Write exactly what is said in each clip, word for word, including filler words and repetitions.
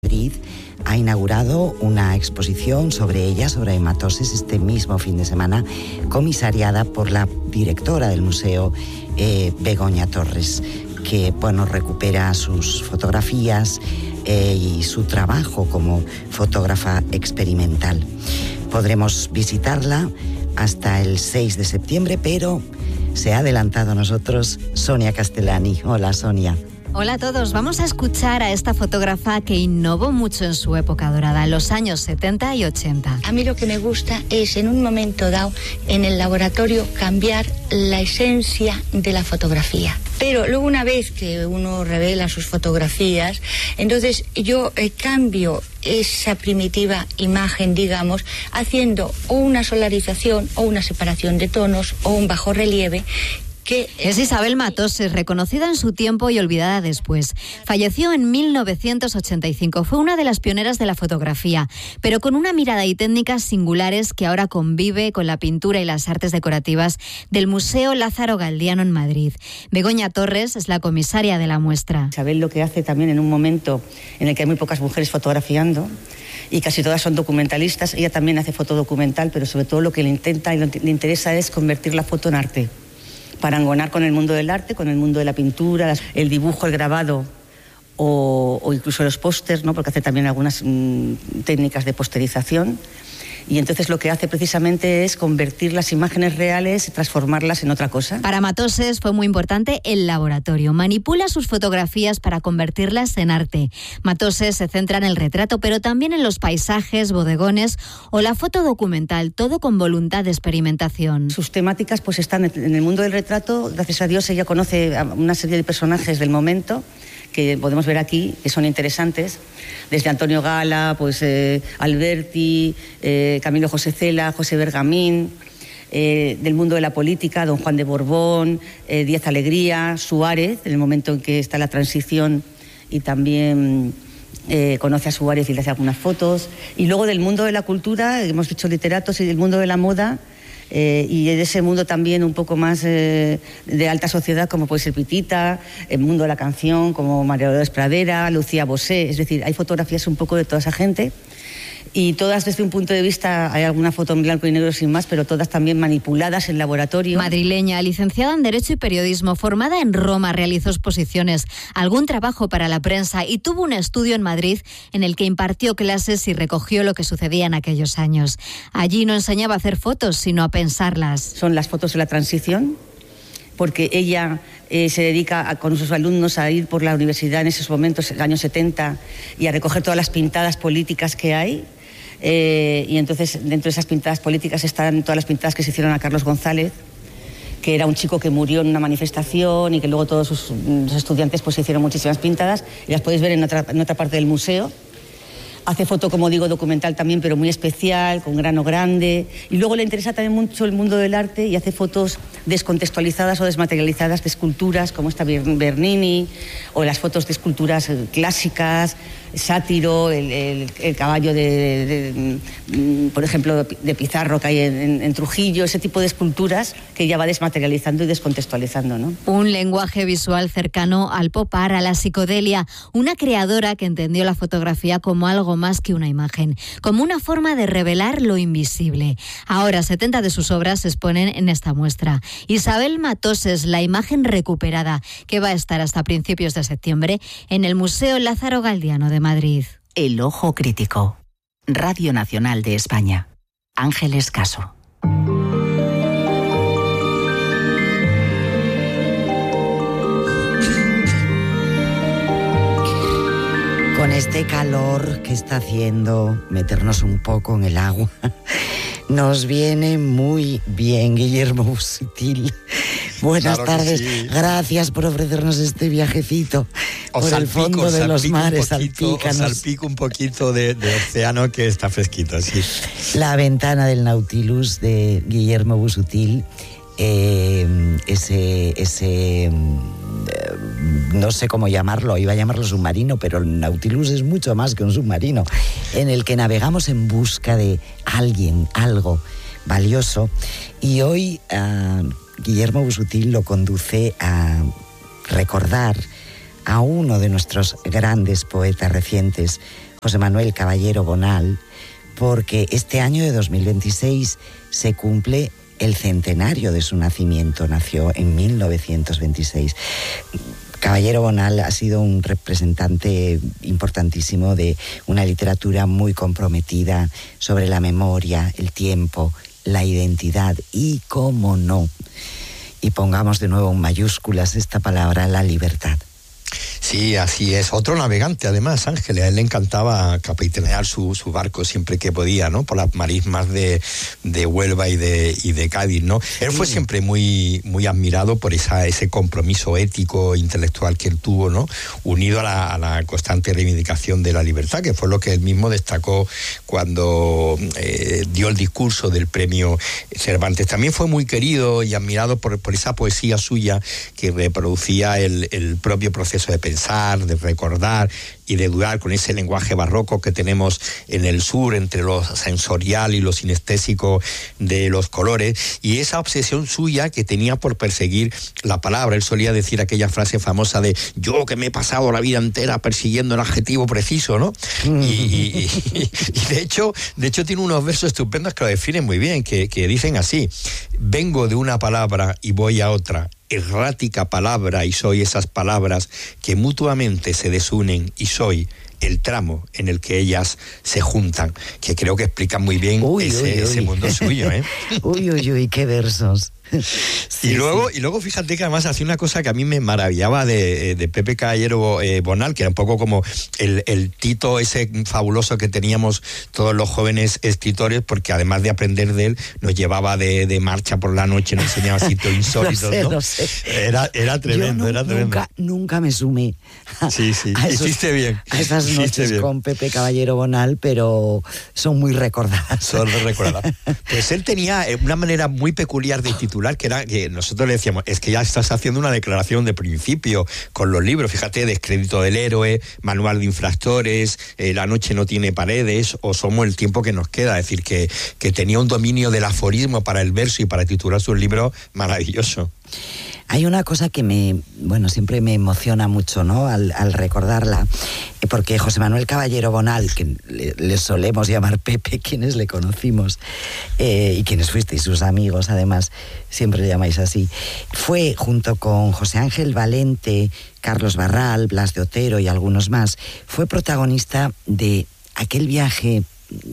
Madrid ha inaugurado una exposición sobre ella, sobre hematosis, este mismo fin de semana, comisariada por la directora del museo, eh, Begoña Torres, que bueno, recupera sus fotografías eh, y su trabajo como fotógrafa experimental. Podremos visitarla hasta el seis de septiembre, pero se ha adelantado a nosotros Sonia Castellani. Hola, Sonia. Hola a todos, vamos a escuchar a esta fotógrafa que innovó mucho en su época dorada, en los años setenta y ochenta. A mí lo que me gusta es, en un momento dado, en el laboratorio, cambiar la esencia de la fotografía. Pero luego, una vez que uno revela sus fotografías, entonces yo eh, cambio esa primitiva imagen, digamos, haciendo o una solarización o una separación de tonos o un bajo relieve. Que es Isabel Matoses, reconocida en su tiempo y olvidada después. Falleció en mil novecientos ochenta y cinco. Fue una de las pioneras de la fotografía, pero con una mirada y técnicas singulares que ahora convive con la pintura y las artes decorativas del Museo Lázaro Galdiano en Madrid. Begoña Torres es la comisaria de la muestra. Isabel lo que hace también, en un momento en el que hay muy pocas mujeres fotografiando, y casi todas son documentalistas, ella también hace fotodocumental, pero sobre todo lo que le intenta y le interesa es convertir la foto en arte. Parangonar con el mundo del arte, con el mundo de la pintura, el dibujo, el grabado o, o incluso los pósters, ¿no? Porque hace también algunas mmm, técnicas de posterización. Y entonces lo que hace precisamente es convertir las imágenes reales y transformarlas en otra cosa. Para Matoses fue muy importante el laboratorio. Manipula sus fotografías para convertirlas en arte. Matoses se centra en el retrato, pero también en los paisajes, bodegones o la foto documental, todo con voluntad de experimentación. Sus temáticas pues están en el mundo del retrato. Gracias a Dios ella conoce a una serie de personajes del momento que podemos ver aquí, que son interesantes, desde Antonio Gala, pues eh, Alberti, eh, Camilo José Cela, José Bergamín, eh, del mundo de la política, don Juan de Borbón, eh, Díaz Alegría, Suárez, en el momento en que está la transición, y también eh, conoce a Suárez y le hace algunas fotos, y luego del mundo de la cultura, hemos dicho literatos, y del mundo de la moda, Eh, y de ese mundo también un poco más eh, de alta sociedad, como puede ser Pitita, el mundo de la canción, como María Dolores Pradera, Lucía Bosé. Es decir, hay fotografías un poco de toda esa gente, y todas desde un punto de vista, hay alguna foto en blanco y negro sin más, pero todas también manipuladas en laboratorio. Madrileña, licenciada en Derecho y Periodismo, formada en Roma, realizó exposiciones, algún trabajo para la prensa y tuvo un estudio en Madrid en el que impartió clases y recogió lo que sucedía en aquellos años. Allí no enseñaba a hacer fotos, sino a pensarlas. Son las fotos de la transición, porque ella eh, se dedica a, con sus alumnos a ir por la universidad en esos momentos, en los años setenta, y a recoger todas las pintadas políticas que hay. Eh, y entonces dentro de esas pintadas políticas están todas las pintadas que se hicieron a Carlos González, que era un chico que murió en una manifestación, y que luego todos sus, sus estudiantes pues hicieron muchísimas pintadas, y las podéis ver en otra, en otra parte del museo. Hace foto, como digo, documental también, pero muy especial, con grano grande. Y luego le interesa también mucho el mundo del arte y hace fotos descontextualizadas o desmaterializadas de esculturas, como esta Bernini, o las fotos de esculturas clásicas, Sátiro, el, el, el caballo de, de, de, por ejemplo, de Pizarro que hay en, en, en Trujillo, ese tipo de esculturas que ella va desmaterializando y descontextualizando, ¿no? Un lenguaje visual cercano al pop art, a la psicodelia, una creadora que entendió la fotografía como algo más que una imagen, como una forma de revelar lo invisible. Ahora, setenta de sus obras se exponen en esta muestra. Isabel Matoses, la imagen recuperada, que va a estar hasta principios de septiembre en el Museo Lázaro Galdiano de Madrid. El ojo crítico. Radio Nacional de España. Ángeles Caso. Con este calor que está haciendo, meternos un poco en el agua nos viene muy bien. Guillermo Busutil, buenas claro tardes, sí. Gracias por ofrecernos este viajecito os por salpico, el fondo de los mares, salpícanos. Salpico un poquito de, de océano que está fresquito, sí. La ventana del Nautilus de Guillermo Busutil, eh, ese... ese no sé cómo llamarlo, iba a llamarlo submarino, pero el Nautilus es mucho más que un submarino, en el que navegamos en busca de alguien, algo valioso. Y hoy uh, Guillermo Busutil lo conduce a recordar a uno de nuestros grandes poetas recientes, José Manuel Caballero Bonal, porque este año de dos mil veintiséis se cumple el centenario de su nacimiento. Nació en mil novecientos veintiséis. Caballero Bonal ha sido un representante importantísimo de una literatura muy comprometida sobre la memoria, el tiempo, la identidad y, cómo no, y pongamos de nuevo en mayúsculas esta palabra, la libertad. Sí, así es. Otro navegante, además, Ángeles. A él le encantaba capitanear su, su barco siempre que podía, ¿no? Por las marismas de, de Huelva y de, y de Cádiz, ¿no? Él fue siempre muy, muy admirado por esa, ese compromiso ético, intelectual que él tuvo, ¿no? Unido a la, a la constante reivindicación de la libertad, que fue lo que él mismo destacó cuando eh, dio el discurso del premio Cervantes. También fue muy querido y admirado por, por esa poesía suya que reproducía el, el propio proceso de pensar, de recordar y de dudar, con ese lenguaje barroco que tenemos en el sur, entre lo sensorial y lo sinestésico de los colores, y esa obsesión suya que tenía por perseguir la palabra. Él solía decir aquella frase famosa de yo que me he pasado la vida entera persiguiendo el adjetivo preciso, ¿no? Mm. Y, y, y, y de hecho, de hecho tiene unos versos estupendos que lo definen muy bien, que, que dicen así: vengo de una palabra y voy a otra, errática palabra, y soy esas palabras que mutuamente se desunen, y soy el tramo en el que ellas se juntan, que creo que explica muy bien uy, ese, uy, uy. ese mundo suyo, ¿eh? Uy, uy, uy, qué versos. Sí, y luego sí. y luego fíjate que además hacía una cosa que a mí me maravillaba de, de Pepe Caballero eh, Bonal, que era un poco como el, el Tito ese fabuloso que teníamos todos los jóvenes escritores, porque además de aprender de él, nos llevaba de, de marcha por la noche, nos enseñaba sitios insólitos, no sé, ¿no? No sé. Era, era tremendo, Yo no, era tremendo. Nunca, nunca me sumé a, sí, sí. a esos, hiciste bien. A esas hiciste noches bien. con Pepe Caballero Bonal, pero son muy recordadas. Son recordadas. Pues él tenía una manera muy peculiar de titular, que era que nosotros le decíamos, es que ya estás haciendo una declaración de principio con los libros, fíjate, Descrédito del héroe, Manual de infractores, eh, La noche no tiene paredes, o Somos el tiempo que nos queda. Es decir, que, que tenía un dominio del aforismo para el verso y para titular sus libros maravilloso. Hay una cosa que me, bueno, siempre me emociona mucho, ¿no? Al, al recordarla, porque José Manuel Caballero Bonal, que le, le solemos llamar Pepe, quienes le conocimos, eh, y quienes fuisteis sus amigos, además, siempre le llamáis así, fue junto con José Ángel Valente, Carlos Barral, Blas de Otero y algunos más, fue protagonista de aquel viaje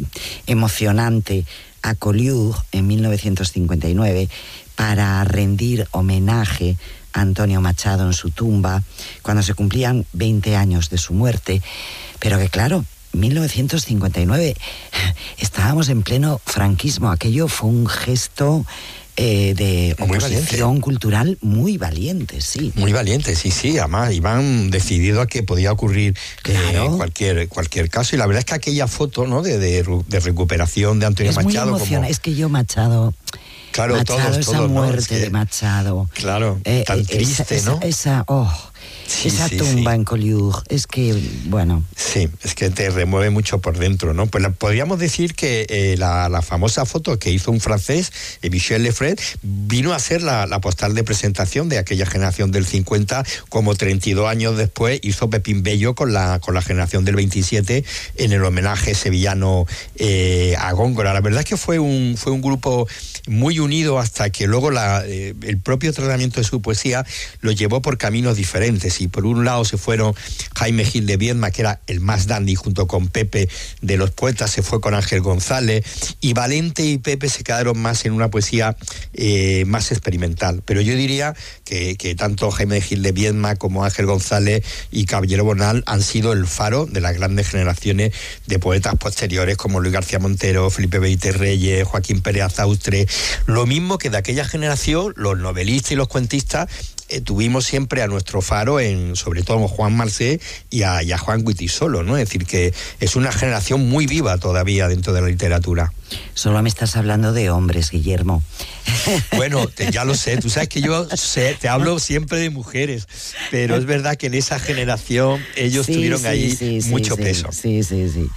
emocionante a Collioure en mil novecientos cincuenta y nueve, para rendir homenaje a Antonio Machado en su tumba, cuando se cumplían veinte años de su muerte. Pero que claro, mil novecientos cincuenta y nueve, estábamos en pleno franquismo. Aquello fue un gesto eh, de oposición cultural muy valiente, sí. Muy valiente, sí, sí. Además, iban decididos a que podía ocurrir claro. eh, cualquier, cualquier caso. Y la verdad es que aquella foto, ¿no?, de, de, de recuperación de Antonio es Machado. Muy emociona. Como... Es que yo, Machado... Claro, Machado, todos, esa todos, muerte ¿no? Es que, de Machado. Claro, eh, tan triste, esa, ¿no? Esa, esa, oh, sí, esa sí, tumba sí. en Collioure, es que, bueno... Sí, es que te remueve mucho por dentro, ¿no? Pues la, podríamos decir que eh, la, la famosa foto que hizo un francés, eh, Michel Lefred, vino a ser la, la postal de presentación de aquella generación del cincuenta, como treinta y dos años después hizo Pepín Bello con la, con la generación del veintisiete en el homenaje sevillano eh, a Góngora. La verdad es que fue un, fue un grupo muy unido hasta que luego la, eh, el propio tratamiento de su poesía lo llevó por caminos diferentes. Y por un lado se fueron Jaime Gil de Viedma, que era el más dandy junto con Pepe de los poetas, se fue con Ángel González, y Valente y Pepe se quedaron más en una poesía eh, más experimental. Pero yo diría que, que tanto Jaime Gil de Viedma como Ángel González y Caballero Bonal han sido el faro de las grandes generaciones de poetas posteriores como Luis García Montero, Felipe Benítez Reyes, Joaquín Pérez Azaustre. Lo mismo que de aquella generación, los novelistas y los cuentistas, Eh, tuvimos siempre a nuestro faro en, sobre todo, Juan Marcé y a, y a Juan Guitisolo, ¿no? Es decir, que es una generación muy viva todavía dentro de la literatura. Solo me estás hablando de hombres, Guillermo. Bueno, te, ya lo sé, tú sabes que yo sé, te hablo siempre de mujeres, pero es verdad que en esa generación ellos sí, tuvieron sí, ahí sí, mucho sí, peso. Sí, sí, sí.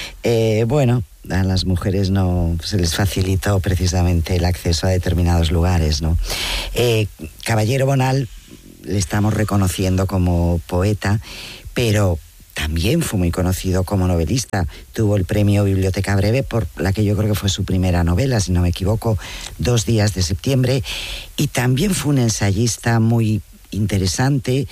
Eh, bueno, a las mujeres no se les facilitó precisamente el acceso a determinados lugares, ¿no? Eh, Caballero Bonal le estamos reconociendo como poeta, pero también fue muy conocido como novelista. Tuvo el premio Biblioteca Breve por la que yo creo que fue su primera novela, si no me equivoco, Dos días de septiembre. Y también fue un ensayista muy interesante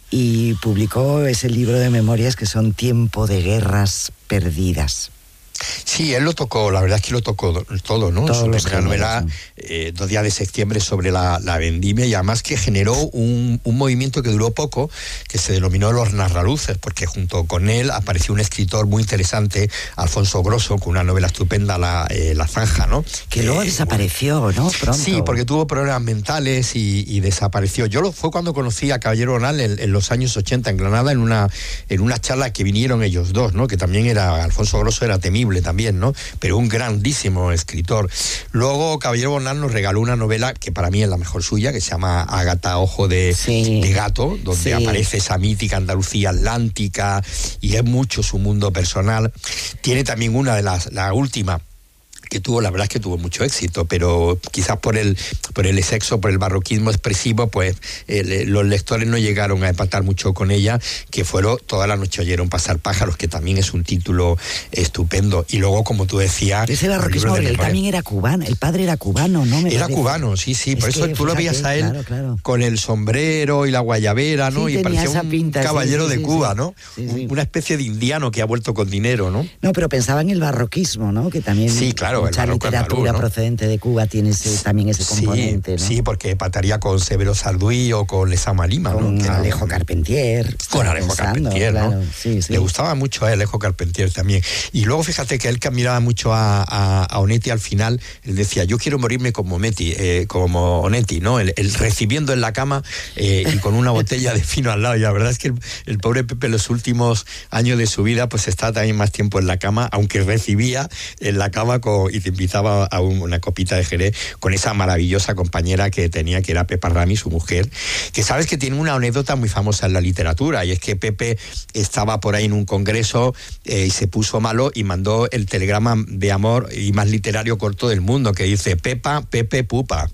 y publicó ese libro de memorias que son Tiempo de guerras perdidas. Sí, él lo tocó, la verdad es que lo tocó todo, ¿no? Todos Su los primera novela, géneros, eh, Dos días de septiembre, sobre la, la vendimia, y además que generó un, un movimiento que duró poco, que se denominó los narraluces, porque junto con él apareció un escritor muy interesante, Alfonso Grosso, con una novela estupenda, La, eh, la Zanja, ¿no? Que luego eh, desapareció, ¿no? Pronto. Sí, porque tuvo problemas mentales y, y desapareció. Yo lo fue cuando conocí a Caballero Bonal en, en los años ochenta en Granada, en una, en una charla que vinieron ellos dos, ¿no? Que también era, Alfonso Grosso era temible también, ¿no? Pero un grandísimo escritor. Luego Caballero Bonal nos regaló una novela que para mí es la mejor suya, que se llama Ágata, ojo de, sí. de gato, donde sí. aparece esa mítica Andalucía atlántica y es mucho su mundo personal. Tiene también una de las, la última, que tuvo, la verdad es que tuvo mucho éxito, pero quizás por el por el sexo, por el barroquismo expresivo, pues eh, los lectores no llegaron a empatar mucho con ella, que fueron Toda la noche oyeron pasar pájaros, que también es un título estupendo. Y luego, como tú decías... Ese barroquismo, él también era cubano, el padre era cubano, ¿no? Me era parece. cubano, sí, sí, es por eso que, tú lo fíjate, veías a él claro, claro. con el sombrero y la guayabera, ¿no? Sí, y parecía un pinta, caballero sí, sí, de sí, Cuba, sí. ¿no? Sí, sí. Una especie de indiano que ha vuelto con dinero, ¿no? No, pero pensaba en el barroquismo, ¿no? Que también sí, claro, mucha el barroco literatura andaluz, ¿no? procedente de Cuba tiene ese, también ese componente, sí, ¿no? Sí, porque pataría con Severo Sarduí o con Lezama Lima, con ¿no? Alejo Carpentier. Con Alejo pensando, Carpentier, claro, ¿no? Sí, sí. Le gustaba mucho a Alejo Carpentier también. Y luego fíjate que él que admiraba mucho a, a, a Onetti al final, él decía, yo quiero morirme como Onetti, eh, como Onetti, ¿no? El, el recibiendo en la cama eh, y con una botella de vino al lado. Y la verdad es que el, el pobre Pepe los últimos años de su vida pues estaba también más tiempo en la cama, aunque recibía en la cama con, y te invitaba a un, una copita de Jerez con esa maravillosa compañera que tenía, que era Pepa Rami, su mujer, que sabes que tiene una anécdota muy famosa en la literatura, y es que Pepe estaba por ahí en un congreso eh, y se puso malo y mandó el telegrama de amor y más literario corto del mundo, que dice Pepa, Pepe, Pupa.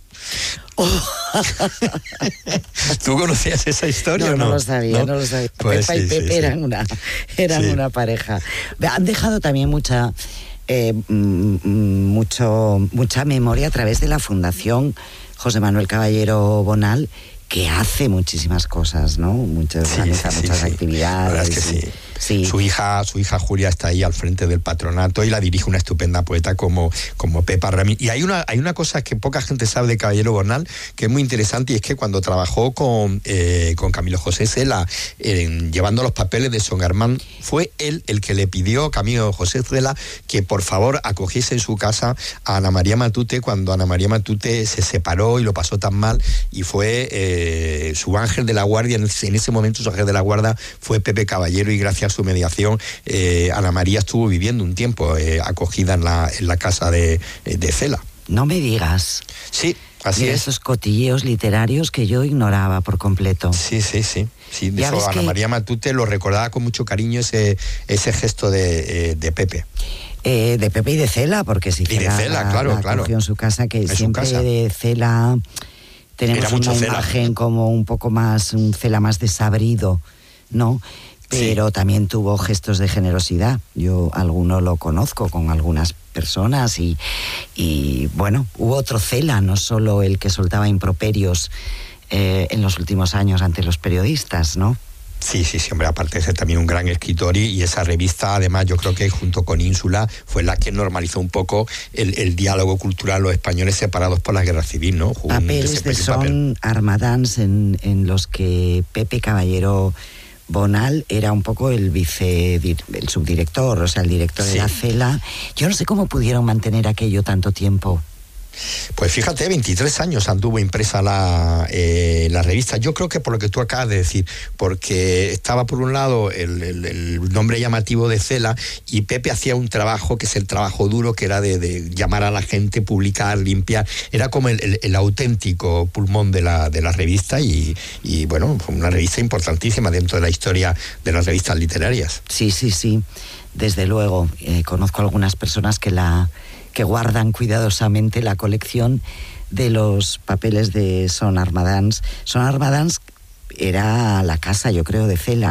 Oh. ¿Tú conocías esa historia no, o no? No lo sabía, no, no lo sabía. Pues Pepa sí, y Pepe sí, eran, sí. Una, eran sí. una pareja. Han dejado también mucha... Eh, mucho, mucha memoria a través de la Fundación José Manuel Caballero Bonal, que hace muchísimas cosas, ¿no? Muchas, sí, organiza sí, muchas sí, actividades. La verdad es que y, sí. Sí. Su hija, su hija Julia está ahí al frente del patronato y la dirige una estupenda poeta como, como Pepa Rami. Y hay una, hay una cosa que poca gente sabe de Caballero Bonal, que es muy interesante, y es que cuando trabajó con, eh, con Camilo José Cela, eh, llevando los papeles de Son Germán, fue él el que le pidió a Camilo José Cela que por favor acogiese en su casa a Ana María Matute cuando Ana María Matute se separó y lo pasó tan mal, y fue eh, su ángel de la guardia, en ese, en ese momento su ángel de la guardia fue Pepe Caballero, y gracias a su mediación eh, Ana María estuvo viviendo un tiempo eh, acogida en la, en la casa de, de Cela. No me digas. Sí, así Mira, es. esos cotilleos literarios que yo ignoraba por completo. Sí, sí, sí. sí de eso, Ana que... María Matute lo recordaba con mucho cariño ese, ese gesto de, eh, de Pepe. Eh, de Pepe y de Cela, porque si y de Cela, la, claro, la claro. cogió en su casa, que en siempre casa. de Cela tenemos Era mucho una Cela. imagen como un poco más, un Cela más desabrido, ¿no? Pero sí. También tuvo gestos de generosidad. Yo alguno lo conozco con algunas personas y, y bueno, hubo otro Cela, no solo el que soltaba improperios eh, en los últimos años ante los periodistas, ¿no? Sí, sí, sí, hombre, aparte de ser también un gran escritor, y, y esa revista, además, yo creo que junto con Ínsula fue la que normalizó un poco el, el diálogo cultural, los españoles separados por la guerra civil, ¿no? Jugó Papeles de Son Armadans en, en los que Pepe Caballero Bonal era un poco el vice, el subdirector, o sea, el director sí. de la Cela. Yo no sé cómo pudieron mantener aquello tanto tiempo. Pues fíjate, veintitrés años anduvo impresa la, eh, la revista. Yo creo que por lo que tú acabas de decir, porque estaba por un lado el, el, el nombre llamativo de Cela, y Pepe hacía un trabajo que es el trabajo duro, que era de, de llamar a la gente, publicar, limpiar. Era como el, el, el auténtico pulmón de la, de la revista, y, y bueno, fue una revista importantísima dentro de la historia de las revistas literarias. Sí, sí, sí, desde luego. Eh, conozco algunas personas que la... que guardan cuidadosamente la colección de los papeles de Son Armadans. Son Armadans era la casa, yo creo, de Cela, ¿no?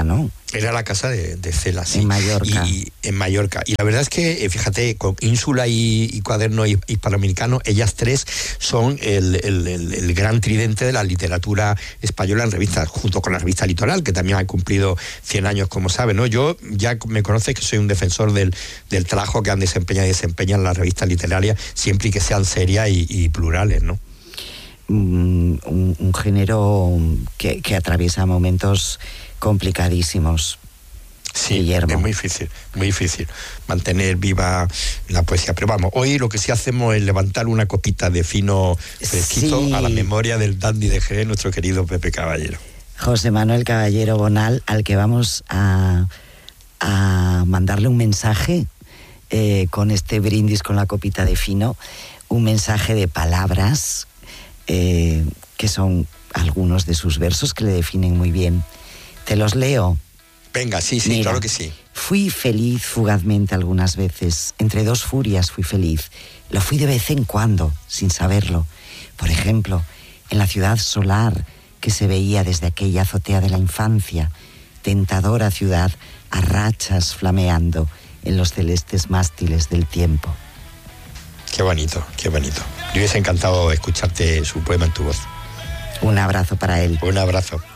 Era la casa de, de Cela, sí. En Mallorca. Y, y, en Mallorca. Y la verdad es que, fíjate, con Ínsula y, y Cuaderno Hispanoamericano, ellas tres son el, el, el, el gran tridente de la literatura española en revistas, junto con la revista Litoral, que también ha cumplido cien años, como sabe, ¿no? Yo, ya me conoces que soy un defensor del, del trabajo que han desempeñado y desempeñan las revistas literarias, siempre y que sean serias y, y plurales, ¿no? Un, un, un género que, que atraviesa momentos complicadísimos. Sí, Guillermo. Es muy difícil, muy difícil mantener viva la poesía. Pero vamos, hoy lo que sí hacemos es levantar una copita de fino fresquito sí. a la memoria del dandy de Jerez, nuestro querido Pepe Caballero. José Manuel Caballero Bonal, al que vamos a, a mandarle un mensaje eh, con este brindis con la copita de fino, un mensaje de palabras eh, que son algunos de sus versos que le definen muy bien. Te los leo. Venga, sí, sí, Mira, claro que sí. Fui feliz fugazmente algunas veces. Entre dos furias fui feliz. Lo fui de vez en cuando, sin saberlo. Por ejemplo, en la ciudad solar que se veía desde aquella azotea de la infancia. Tentadora ciudad a rachas flameando en los celestes mástiles del tiempo. Qué bonito, qué bonito. Me hubiese encantado escucharte su poema en tu voz. Un abrazo para él. Un abrazo.